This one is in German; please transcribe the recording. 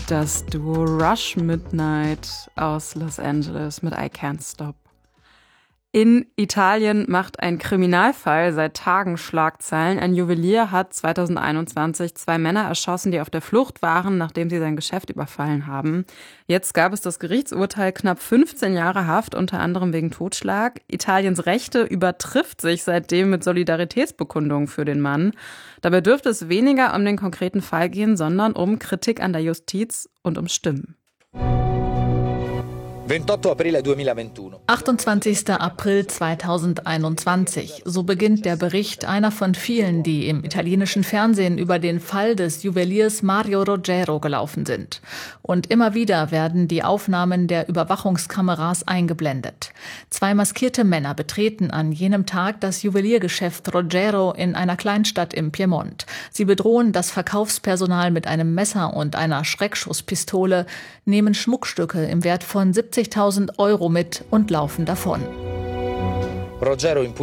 Das Duo Rush Midnight aus Los Angeles mit I Can't Stop. In Italien macht ein Kriminalfall seit Tagen Schlagzeilen. Ein Juwelier hat 2021 2 Männer erschossen, die auf der Flucht waren, nachdem sie sein Geschäft überfallen haben. Jetzt gab es das Gerichtsurteil, knapp 15 Jahre Haft, unter anderem wegen Totschlag. Italiens Rechte übertrifft sich seitdem mit Solidaritätsbekundungen für den Mann. Dabei dürfte es weniger um den konkreten Fall gehen, sondern um Kritik an der Justiz und um Stimmen. 28. April 2021. So beginnt der Bericht, einer von vielen, die im italienischen Fernsehen über den Fall des Juweliers Mario Roggero gelaufen sind. Und immer wieder werden die Aufnahmen der Überwachungskameras eingeblendet. 2 maskierte Männer betreten an jenem Tag das Juweliergeschäft Roggero in einer Kleinstadt im Piemont. Sie bedrohen das Verkaufspersonal mit einem Messer und einer Schreckschusspistole, nehmen Schmuckstücke im Wert von 70.000 € mit und laufen davon.